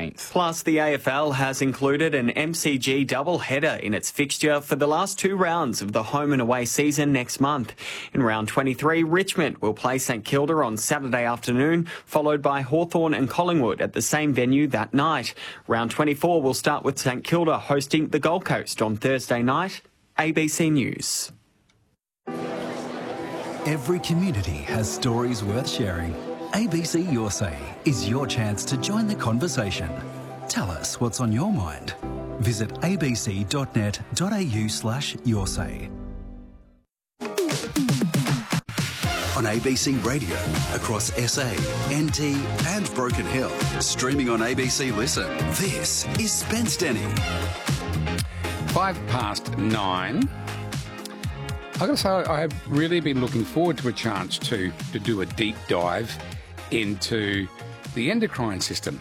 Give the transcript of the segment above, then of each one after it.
18th. Plus, the AFL has included an MCG double-header in its fixture for the last two rounds of the home and away season next month. In round 23, Richmond will play St Kilda on Saturday afternoon, followed by Hawthorn and Collingwood at the same venue that night. Round 24 will start with St Kilda hosting the Gold Coast on Thursday night. ABC News. Every community has stories worth sharing. ABC Your Say is your chance to join the conversation. Tell us what's on your mind. Visit abc.net.au/yoursay. On ABC Radio, across SA, NT and Broken Hill. Streaming on ABC Listen. This is Spence Denny. 9:05. I've got to say, I have really been looking forward to a chance to do a deep dive into the endocrine system.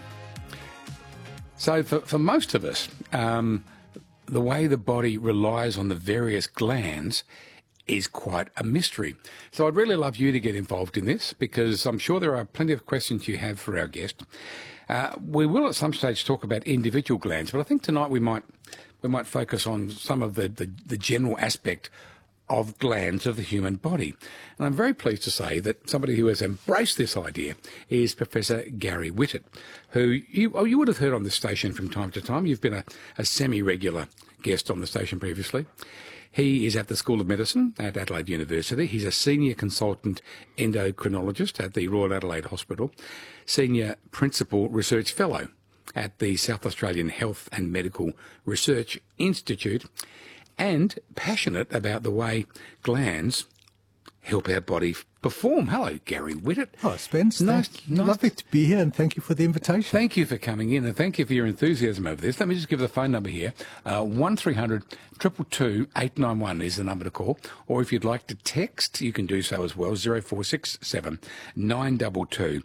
So for most of us, the way the body relies on the various glands is quite a mystery. So I'd really love you to get involved in this, because I'm sure there are plenty of questions you have for our guest. We will at some stage talk about individual glands, but I think tonight we might focus on some of the general aspect of glands of the human body. And I'm very pleased to say that somebody who has embraced this idea is Professor Gary Whitted, who you would have heard on this station from time to time. You've been a semi-regular guest on the station previously. He is at the School of Medicine at Adelaide University. He's a senior consultant endocrinologist at the Royal Adelaide Hospital, senior principal research fellow at the South Australian Health and Medical Research Institute, and passionate about the way glands help our body perform. Hello, Gary Whitted. Oh, Spence. Lovely to be here, and thank you for the invitation. Thank you for coming in, and thank you for your enthusiasm over this. Let me just give the phone number here. 1300 222 891 is the number to call. Or if you'd like to text, you can do so as well, 0467 922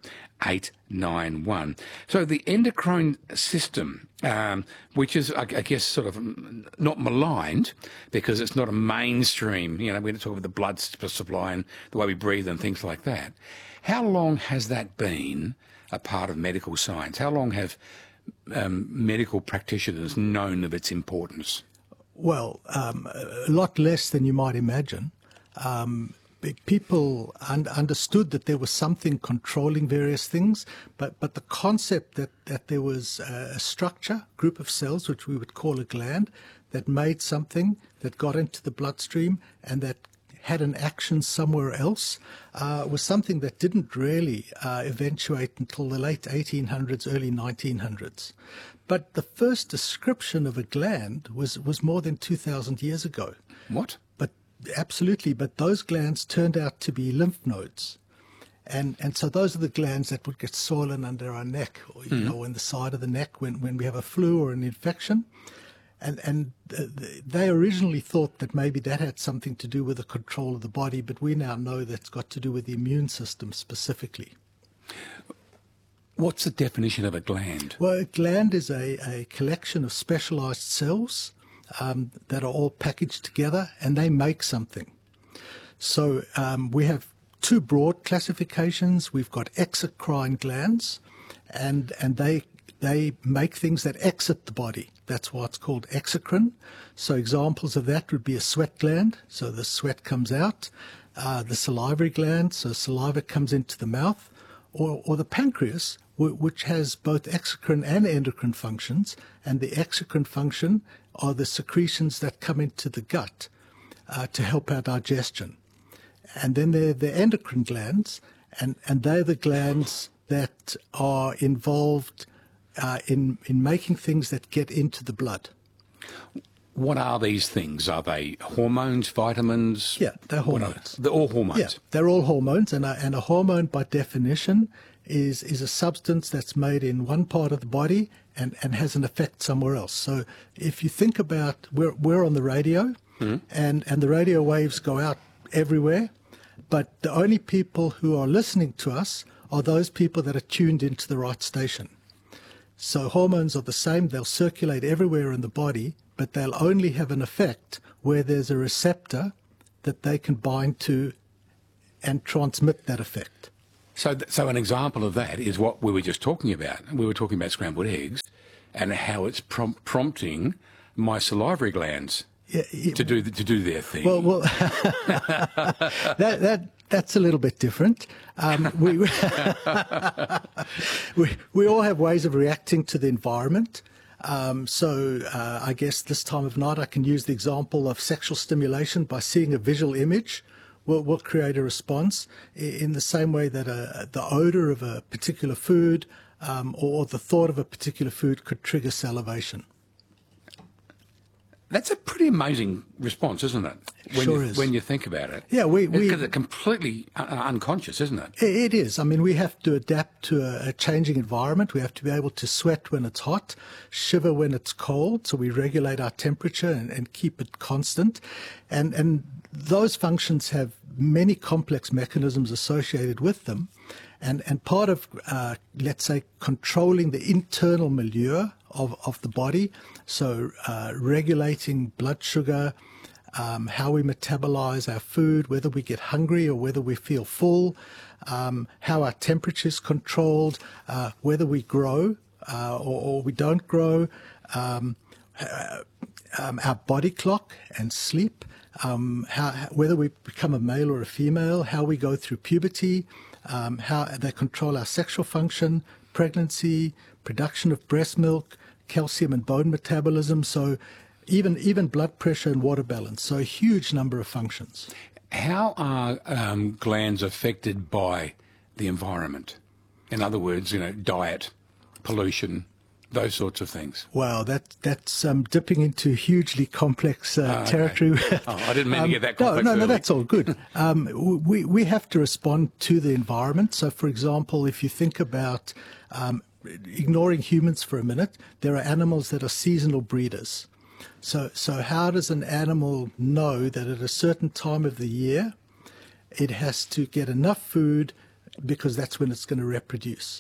891. So the endocrine system, which is, I guess, sort of not maligned because it's not a mainstream, we're going to talk about the blood supply and the way we breathe and things like that. How long has that been a part of medical science? How long have medical practitioners known of its importance? Well, a lot less than you might imagine. People understood that there was something controlling various things, but the concept that there was a structure, group of cells, which we would call a gland, that made something, that got into the bloodstream and that had an action somewhere else, was something that didn't really eventuate until the late 1800s, early 1900s. But the first description of a gland was more than 2,000 years ago. What? Absolutely, but those glands turned out to be lymph nodes. And so those are the glands that would get swollen under our neck, or, in the side of the neck when we have a flu or an infection. And they originally thought that maybe that had something to do with the control of the body, but we now know that's got to do with the immune system specifically. What's the definition of a gland? Well, a gland is a collection of specialized cells that are all packaged together, and they make something. So we have two broad classifications. We've got exocrine glands, and they make things that exit the body. That's why it's called exocrine. So examples of that would be a sweat gland, so the sweat comes out, the salivary gland, so saliva comes into the mouth, or the pancreas, which has both exocrine and endocrine functions, and the exocrine function are the secretions that come into the gut to help our digestion. And then there are the endocrine glands, and they're the glands that are involved in making things that get into the blood. What are these things? Are they hormones, vitamins? Yeah, they're hormones. They're all hormones? Yeah, they're all hormones, and a hormone by definition is a substance that's made in one part of the body and has an effect somewhere else. So if you think about, we're on the radio, and the radio waves go out everywhere, but the only people who are listening to us are those people that are tuned into the right station. So hormones are the same. They'll circulate everywhere in the body, but they'll only have an effect where there's a receptor that they can bind to and transmit that effect. So an example of that is what we were just talking about. We were talking about scrambled eggs and how it's prompting my salivary glands to do their thing. Well, that's a little bit different. We all have ways of reacting to the environment. So I guess this time of night I can use the example of sexual stimulation by seeing a visual image. Will create a response in the same way that the odor of a particular food or the thought of a particular food could trigger salivation. That's a pretty amazing response, isn't it? When you think about it. Yeah, because it's completely unconscious, isn't it? It is. I mean, we have to adapt to a changing environment. We have to be able to sweat when it's hot, shiver when it's cold, so we regulate our temperature and keep it constant. And those functions have many complex mechanisms associated with them. And part of, let's say, controlling the internal milieu of the body, so regulating blood sugar, how we metabolize our food, whether we get hungry or whether we feel full, how our temperature is controlled, whether we grow or we don't grow, our body clock and sleep, whether we become a male or a female, how we go through puberty, how they control our sexual function, pregnancy, production of breast milk, calcium and bone metabolism, so even blood pressure and water balance, so a huge number of functions. How are glands affected by the environment? In other words, diet, pollution, those sorts of things. Wow, that's dipping into hugely complex territory. Okay. I didn't mean to get that complex. No, that's all good. We have to respond to the environment. So, for example, if you think about ignoring humans for a minute, there are animals that are seasonal breeders. So how does an animal know that at a certain time of the year it has to get enough food because that's when it's going to reproduce?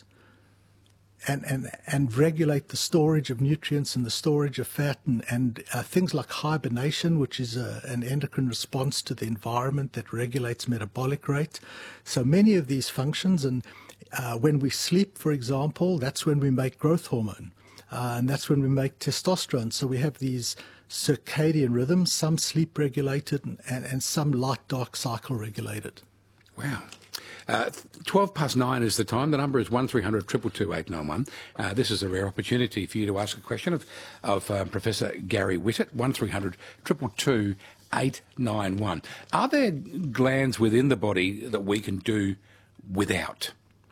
And regulate the storage of nutrients and the storage of fat and things like hibernation, which is an endocrine response to the environment that regulates metabolic rate. So many of these functions, and when we sleep, for example, that's when we make growth hormone, and that's when we make testosterone. So we have these circadian rhythms, some sleep regulated and some light-dark cycle regulated. Wow. 9:12 is the time. The number is 1300 222 891. This is a rare opportunity for you to ask a question of Professor Gary Whitted. 1300 222 891. Are there glands within the body that we can do without?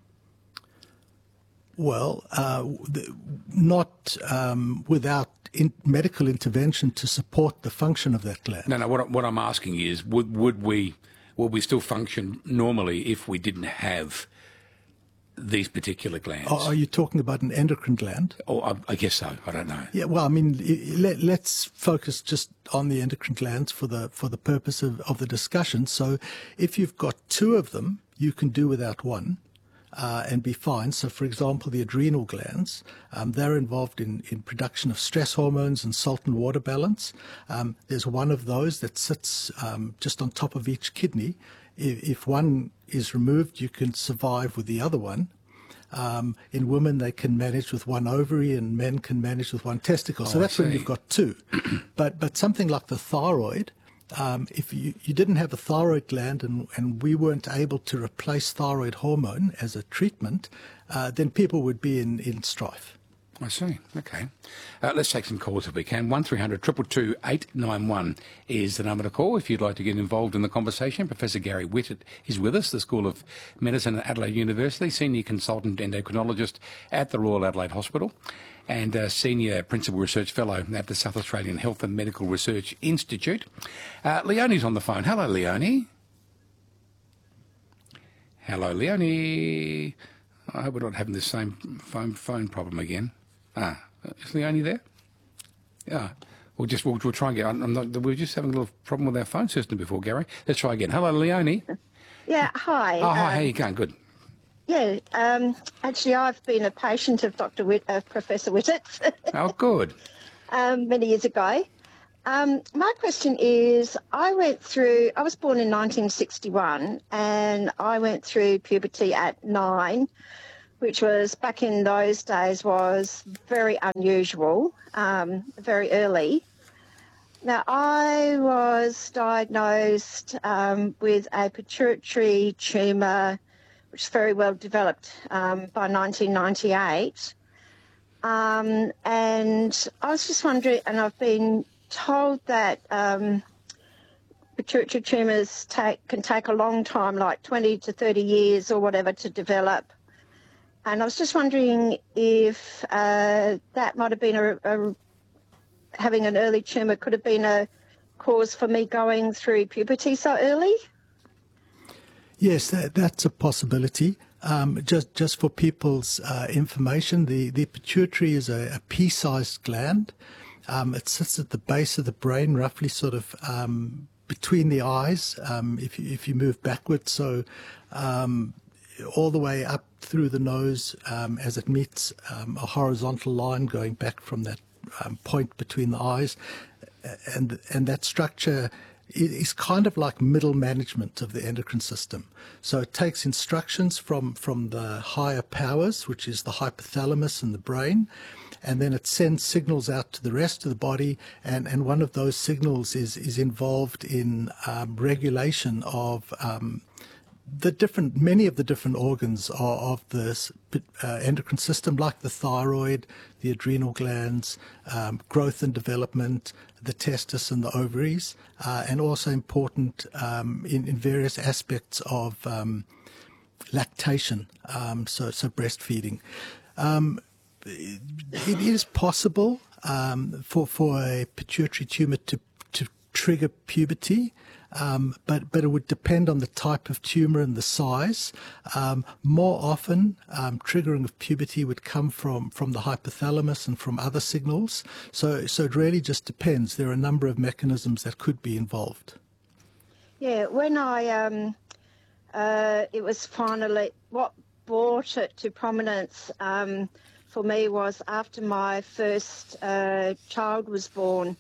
Well, not without medical intervention to support the function of that gland. No. What I'm asking is, would we still function normally if we didn't have these particular glands? Are you talking about an endocrine gland? Oh, I guess so. I don't know. Yeah, well, I mean, let's focus just on the endocrine glands for the purpose of the discussion. So if you've got two of them, you can do without one. And be fine. So, for example, the adrenal glands, they're involved in production of stress hormones and salt and water balance. There's one of those that sits just on top of each kidney. If one is removed, you can survive with the other one. In women, they can manage with one ovary, and men can manage with one testicle. So that's when you've got two. But something like the thyroid, if you didn't have a thyroid gland and we weren't able to replace thyroid hormone as a treatment, then people would be in strife. I see. Okay. Let's take some calls if we can. 1300 222 891 is the number to call if you'd like to get involved in the conversation. Professor Gary Whitted is with us, the School of Medicine at Adelaide University, Senior Consultant Endocrinologist at the Royal Adelaide Hospital, and Senior Principal Research Fellow at the South Australian Health and Medical Research Institute. Leonie's on the phone. Hello, Leonie. Hello, Leonie. I hope we're not having the same phone problem again. Is Leonie there? Yeah. We'll try and get. We were just having a little problem with our phone system before, Gary. Let's try again. Hello, Leonie. Yeah. Hi. Oh, hi. How you going? Good. Yeah. Actually, I've been a patient of Professor Whitted. Oh, good. Many years ago, My question is, I was born in 1961 and I went through puberty at 9, which was back in those days was very unusual, very early. Now, I was diagnosed with a pituitary tumour, which is very well developed by 1998. And I was just wondering, and I've been told that pituitary tumours can take a long time, like 20 to 30 years or whatever, to develop. And I was just wondering if that might have been having an early tumour could have been a cause for me going through puberty so early. Yes, that's a possibility. Just for people's information, the pituitary is a pea-sized gland. It sits at the base of the brain, roughly sort of between the eyes, if you move backwards. So all the way up through the nose as it meets a horizontal line going back from that point between the eyes. And that structure is kind of like middle management of the endocrine system. So it takes instructions from the higher powers, which is the hypothalamus in the brain, and then it sends signals out to the rest of the body, and one of those signals is involved in regulation of many of the different organs of the endocrine system, like the thyroid, the adrenal glands, growth and development, the testis and the ovaries, and also important in various aspects of lactation, so breastfeeding. It is possible for a pituitary tumor to trigger puberty. But it would depend on the type of tumour and the size. More often, triggering of puberty would come from the hypothalamus and from other signals. So it really just depends. There are a number of mechanisms that could be involved. Yeah, when it was finally, what brought it to prominence for me was after my first child was born.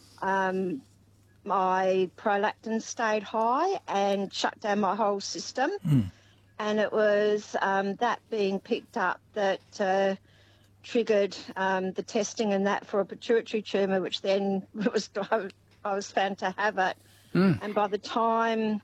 My prolactin stayed high and shut down my whole system. And it was that being picked up that triggered the testing and that for a pituitary tumour, which then I was found to have it. And by the time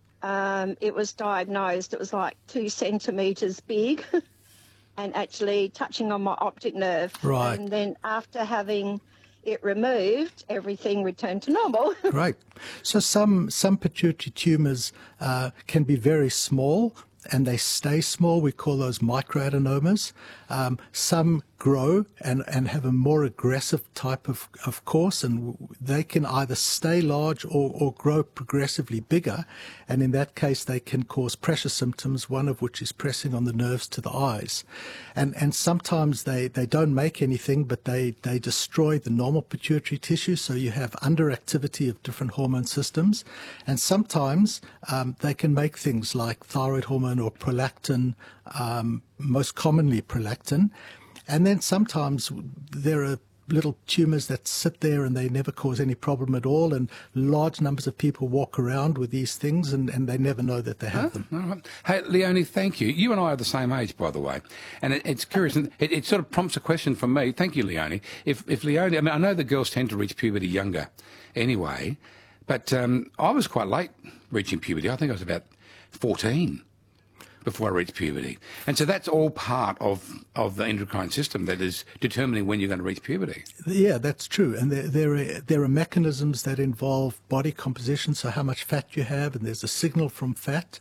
it was diagnosed, it was like 2 centimetres big and actually touching on my optic nerve. Right. And then after having it removed, everything returned to normal. Right. So some pituitary tumours can be very small and they stay small. We call those microadenomas. Some grow and have a more aggressive type of course, and they can either stay large or grow progressively bigger. And in that case, they can cause pressure symptoms, one of which is pressing on the nerves to the eyes. And sometimes they don't make anything, but they destroy the normal pituitary tissue, so you have underactivity of different hormone systems. And sometimes they can make things like thyroid hormone or prolactin, most commonly prolactin. And then sometimes there are little tumours that sit there and they never cause any problem at all, and large numbers of people walk around with these things and they never know that they have them. All right. Hey, Leonie, thank you. You and I are the same age, by the way. And it's curious, and it sort of prompts a question from me. Thank you, Leonie. If Leonie, I mean, I know the girls tend to reach puberty younger anyway, but I was quite late reaching puberty. I think I was about 14 before I reached puberty. And so that's all part of the endocrine system that is determining when you're going to reach puberty. Yeah, that's true. And there are mechanisms that involve body composition, so how much fat you have, and there's a signal from fat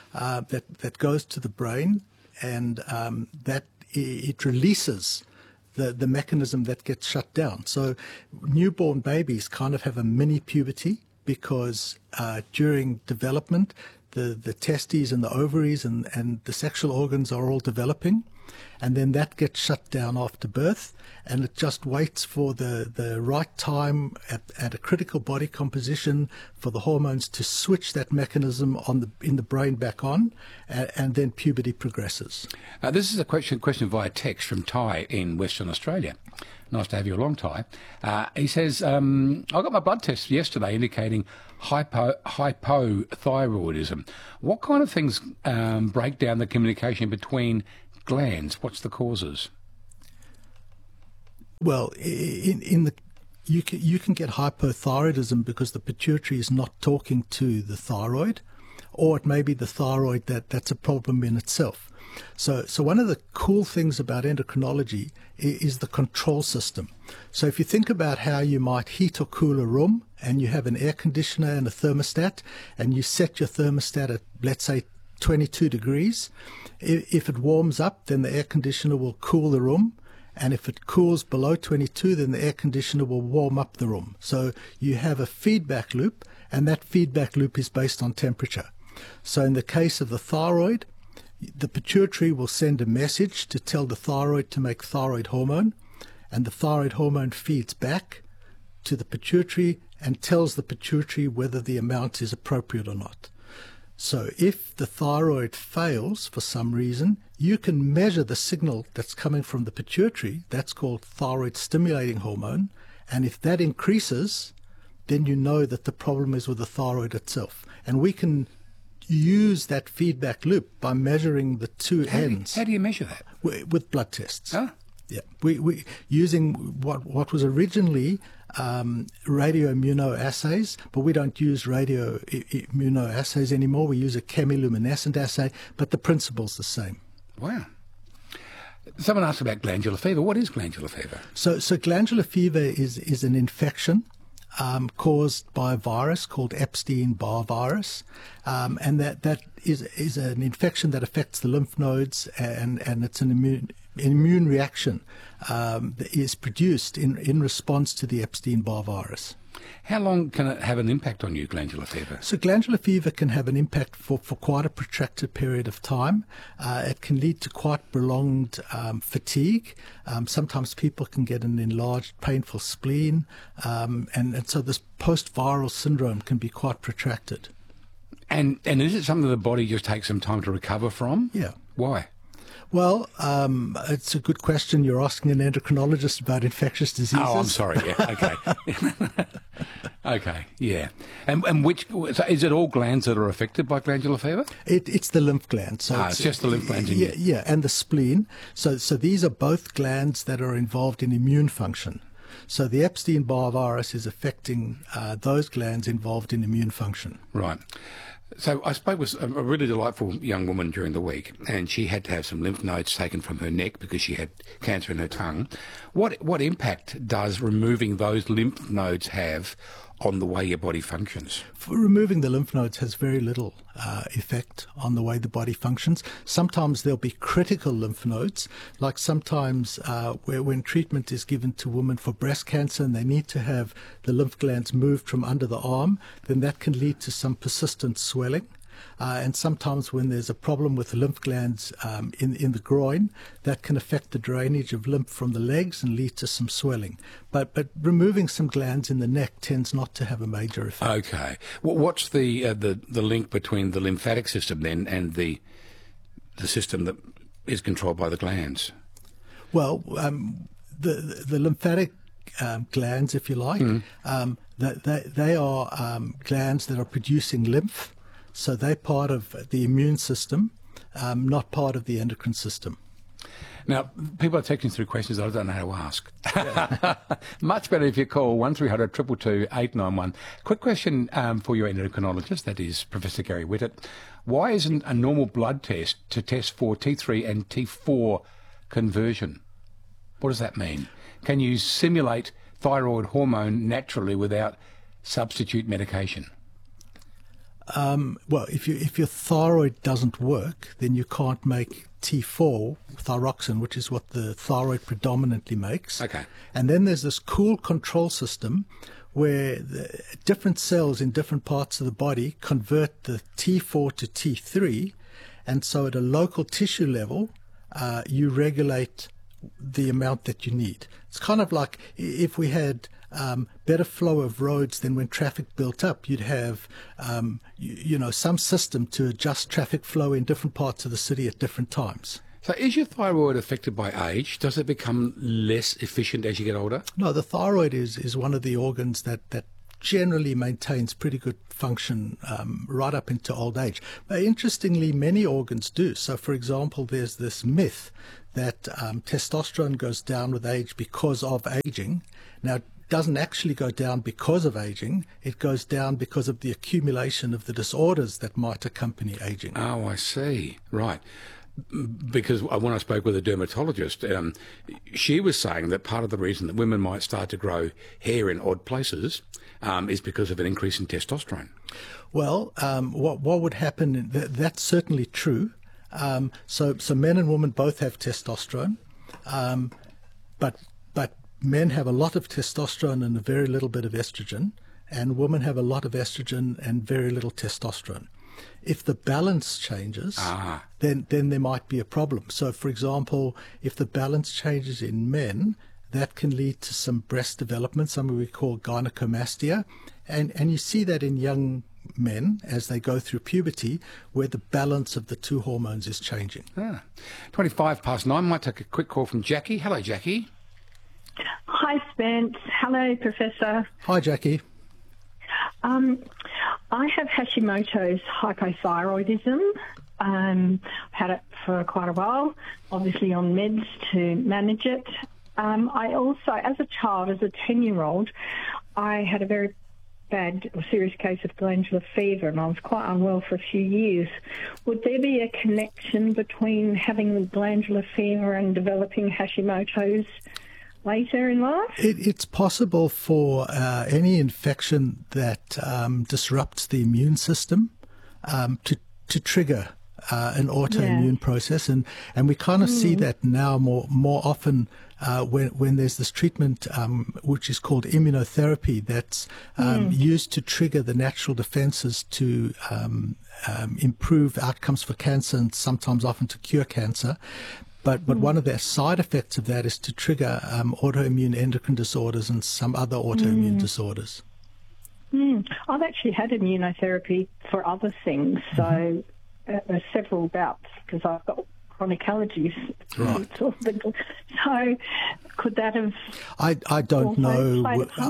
that goes to the brain, and that it releases the mechanism that gets shut down. So newborn babies kind of have a mini puberty because during development, the testes and the ovaries and the sexual organs are all developing. and then that gets shut down after birth, and it just waits for the right time at a critical body composition for the hormones to switch that mechanism in the brain back on, and then puberty progresses. This is a question via text from Ty in Western Australia. Nice to have you along, Ty. He says, I got my blood test yesterday indicating hypothyroidism. What kind of things break down the communication between glands? What's the causes? Well, you can get hypothyroidism because the pituitary is not talking to the thyroid, or it may be the thyroid that's a problem in itself. So one of the cool things about endocrinology is the control system. So if you think about how you might heat or cool a room, and you have an air conditioner and a thermostat, and you set your thermostat at, let's say, 22 degrees, if it warms up, then the air conditioner will cool the room. And if it cools below 22, then the air conditioner will warm up the room. So you have a feedback loop, and that feedback loop is based on temperature. So in the case of the thyroid, the pituitary will send a message to tell the thyroid to make thyroid hormone, and the thyroid hormone feeds back to the pituitary and tells the pituitary whether the amount is appropriate or not. So if the thyroid fails for some reason, you can measure the signal that's coming from the pituitary. That's called thyroid stimulating hormone. And if that increases, then you know that the problem is with the thyroid itself. And we can use that feedback loop by measuring the two ends. How do you measure that? With blood tests. Huh? Yeah, we using what was originally radioimmunoassays, but we don't use radioimmunoassays anymore. We use a chemiluminescent assay, but the principle's the same. Wow. Someone asked about glandular fever. What is glandular fever? So glandular fever is an infection caused by a virus called Epstein-Barr virus, and that is an infection that affects the lymph nodes, and it's an immune reaction that is produced in response to the Epstein-Barr virus. How long can it have an impact on you, glandular fever? So glandular fever can have an impact for quite a protracted period of time. It can lead to quite prolonged fatigue. Sometimes people can get an enlarged, painful spleen. And so this post-viral syndrome can be quite protracted. And is it something the body just takes some time to recover from? Yeah. Why? Well, it's a good question. You're asking an endocrinologist about infectious diseases. Oh, I'm sorry. Yeah. Okay. Okay. Yeah. And which so is it all glands that are affected by glandular fever? It's the lymph glands. So it's just the lymph glands. Yeah, and the spleen. So these are both glands that are involved in immune function. So the Epstein-Barr virus is affecting those glands involved in immune function. Right. So I spoke with a really delightful young woman during the week, and she had to have some lymph nodes taken from her neck because she had cancer in her tongue. What impact does removing those lymph nodes have on the way your body functions? Removing the lymph nodes has very little effect on the way the body functions. Sometimes there'll be critical lymph nodes, like sometimes when treatment is given to women for breast cancer and they need to have the lymph glands moved from under the arm, then that can lead to some persistent swelling. And sometimes when there's a problem with the lymph glands in the groin, that can affect the drainage of lymph from the legs and lead to some swelling. But removing some glands in the neck tends not to have a major effect. Okay. What's the link between the lymphatic system then and the system that is controlled by the glands? Well, the lymphatic glands, if you like, they are glands that are producing lymph. So they're part of the immune system, not part of the endocrine system. Now, people are texting through questions I don't know how to ask. Yeah. Much better if you call 1300 222 891. Quick question for your endocrinologist, that is Professor Gary Whittatt. Why isn't a normal blood test to test for T3 and T4 conversion? What does that mean? Can you simulate thyroid hormone naturally without substitute medication? Well, if your thyroid doesn't work, then you can't make T4, thyroxine, which is what the thyroid predominantly makes. Okay. And then there's this cool control system where different cells in different parts of the body convert the T4 to T3. And so at a local tissue level, you regulate the amount that you need. It's kind of like if we had better flow of roads, then when traffic built up, you'd have, some system to adjust traffic flow in different parts of the city at different times. So is your thyroid affected by age? Does it become less efficient as you get older? No, the thyroid is one of the organs that generally maintains pretty good function right up into old age. But interestingly, many organs do. So, for example, there's this myth that testosterone goes down with age because of aging. Now, it doesn't actually go down because of aging. It goes down because of the accumulation of the disorders that might accompany aging. Oh, I see. Right. Because when I spoke with a dermatologist, she was saying that part of the reason that women might start to grow hair in odd places is because of an increase in testosterone. Well, what would happen, that's certainly true. So men and women both have testosterone, but men have a lot of testosterone and a very little bit of estrogen, and women have a lot of estrogen and very little testosterone. If the balance changes, then there might be a problem. So, for example, if the balance changes in men, that can lead to some breast development, something we call gynecomastia. And you see that in young men as they go through puberty, where the balance of the two hormones is changing. 9:25. Might take a quick call from Jackie. Hello, Jackie. Hi, Spence. Hello, Professor. Hi, Jackie. I have Hashimoto's hypothyroidism. I've had it for quite a while, obviously on meds to manage it. I also, as a child, as a 10-year-old, I had a very bad or serious case of glandular fever, and I was quite unwell for a few years. Would there be a connection between having the glandular fever and developing Hashimoto's later in life? It's possible for any infection that disrupts the immune system to trigger an autoimmune process, and we kind of see that now more often when there's this treatment which is called immunotherapy that's used to trigger the natural defenses to improve outcomes for cancer and sometimes often to cure cancer. But one of the side effects of that is to trigger autoimmune endocrine disorders and some other autoimmune disorders. I've actually had immunotherapy for other things, so several bouts, because I've got chronic allergies. Right. So could that have? I don't know.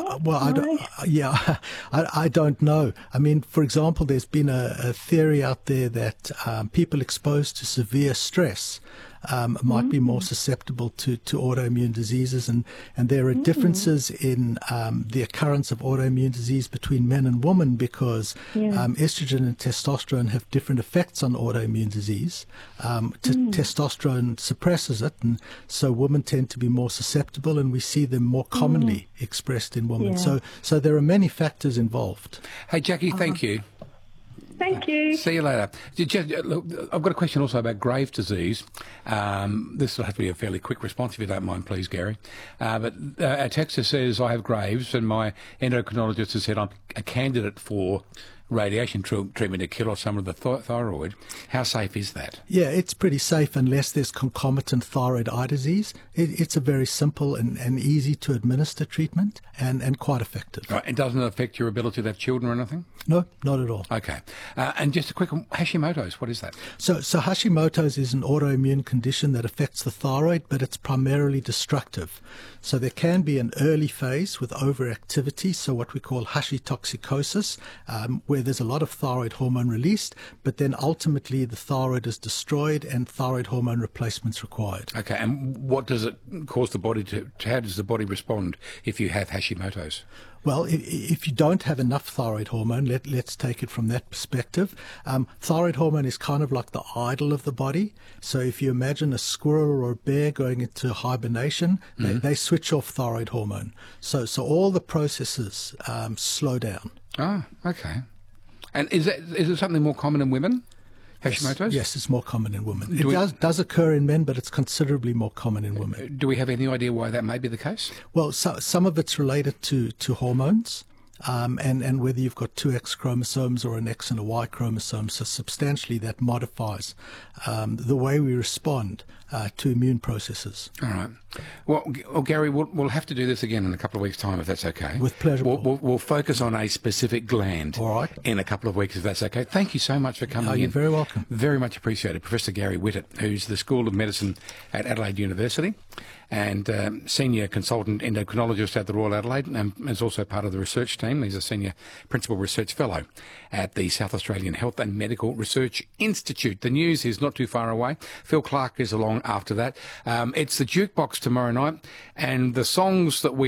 I don't know. I mean, for example, there's been a theory out there that people exposed to severe stress might be more susceptible to autoimmune diseases, and there are differences in the occurrence of autoimmune disease between men and women because estrogen and testosterone have different effects on autoimmune disease. Testosterone suppresses it, and so women tend to be more susceptible, and we see them more commonly expressed in women. So there are many factors involved. Hey, Jackie, thank you. Thank you. See you later. Look, I've got a question also about Graves' disease. This will have to be a fairly quick response if you don't mind, please, Gary. But our texter says, I have Graves, and my endocrinologist has said I'm a candidate for radiation treatment to kill off some of the thyroid. How safe is that? Yeah, it's pretty safe unless there's concomitant thyroid eye disease. It's a very simple and easy to administer treatment and quite effective. Right, and doesn't it affect your ability to have children or anything? No, not at all. Okay. And just a quick one, Hashimoto's, what is that? So Hashimoto's is an autoimmune condition that affects the thyroid, but it's primarily destructive. So there can be an early phase with overactivity, so what we call hashitoxicosis, where there's a lot of thyroid hormone released, but then ultimately the thyroid is destroyed and thyroid hormone replacements required. Okay, and what does it cause the body to how does the body respond if you have Hashimoto's? Well, if you don't have enough thyroid hormone, let's take it from that perspective. Thyroid hormone is kind of like the idol of the body. So if you imagine a squirrel or a bear going into hibernation, they switch off thyroid hormone. So all the processes slow down. Oh, okay. And is it something more common in women? Hashimoto's? Yes, it's more common in women. It does occur in men, but it's considerably more common in women. Do we have any idea why that may be the case? Well, some of it's related to hormones, and whether you've got two X chromosomes or an X and a Y chromosome. So substantially that modifies the way we respond to immune processes. All right. Well, Gary, we'll have to do this again in a couple of weeks' time, if that's okay. With pleasure. We'll focus on a specific gland. All right. In a couple of weeks, if that's okay. Thank you so much for coming in. You're very welcome. Very much appreciated. Professor Gary Whitted, who's the School of Medicine at Adelaide University and senior consultant endocrinologist at the Royal Adelaide, and is also part of the research team. He's a senior principal research fellow at the South Australian Health and Medical Research Institute. The news is not too far away. Phil Clark is along after that. It's the Jukebox tomorrow night, and the songs that we